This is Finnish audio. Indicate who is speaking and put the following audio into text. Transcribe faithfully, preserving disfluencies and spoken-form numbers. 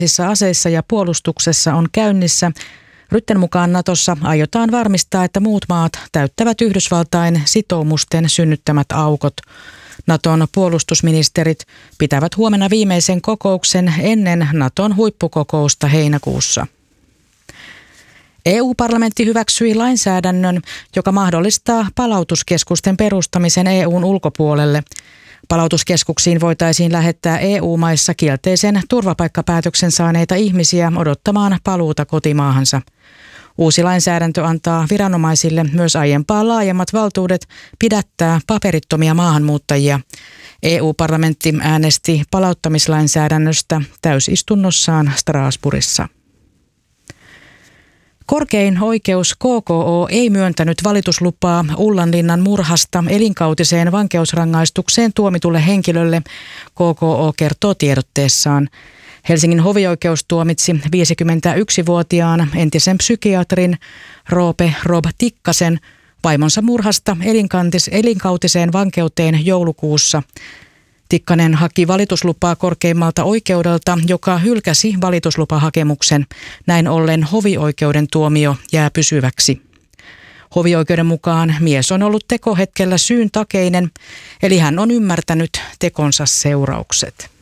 Speaker 1: aseissa ja puolustuksessa on käynnissä. Rytten mukaan Natossa aiotaan varmistaa, että muut maat täyttävät Yhdysvaltain sitoumusten synnyttämät aukot. Naton puolustusministerit pitävät huomenna viimeisen kokouksen ennen Naton huippukokousta heinäkuussa. E U-parlamentti hyväksyi lainsäädännön, joka mahdollistaa palautuskeskusten perustamisen E U:n ulkopuolelle. Palautuskeskuksiin voitaisiin lähettää E U-maissa kielteisen turvapaikkapäätöksen saaneita ihmisiä odottamaan paluuta kotimaahansa. Uusi lainsäädäntö antaa viranomaisille myös aiempaa laajemmat valtuudet pidättää paperittomia maahanmuuttajia. E U-parlamentti äänesti palauttamislainsäädännöstä täysistunnossaan Strasbourgissa. Korkein oikeus K K O ei myöntänyt valituslupaa Ullanlinnan murhasta elinkautiseen vankeusrangaistukseen tuomitulle henkilölle, K K O kertoo tiedotteessaan. Helsingin hovioikeus tuomitsi viisikymmentäyksivuotiaan entisen psykiatrin Roope Rob Tikkasen vaimonsa murhasta elinkautiseen vankeuteen joulukuussa. Tikkanen haki valituslupaa korkeimmalta oikeudelta, joka hylkäsi valituslupahakemuksen. Näin ollen hovioikeuden tuomio jää pysyväksi. Hovioikeuden mukaan mies on ollut tekohetkellä syyntakeinen, eli hän on ymmärtänyt tekonsa seuraukset.